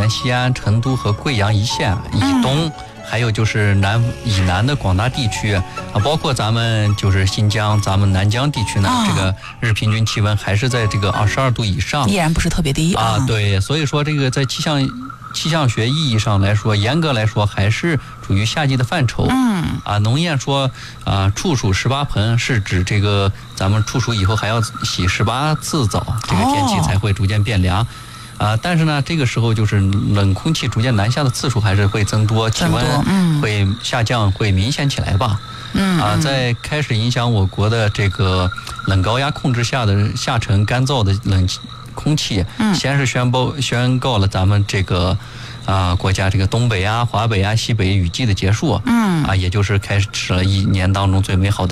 连西安、成都和贵阳一线以东。还有就是以南的广大地区啊，包括咱们就是新疆、咱们南疆地区呢，这个日平均气温还是在这个22度以上， 依然不是特别低啊。对，所以说这个在气象学意义上来说，严格来说还是处于夏季的范畴。农谚说处暑18盆是指这个咱们处暑以后还要洗18次澡，这个天气才会逐渐变凉。但是呢，这个时候就是冷空气逐渐南下的次数还是会增多，气温会下降，会明显起来吧。在开始影响我国的这个冷高压控制下的下沉干燥的冷空气，先是宣告了咱们这个国家这个东北华北西北雨季的结束。也就是开始了一年当中最美好的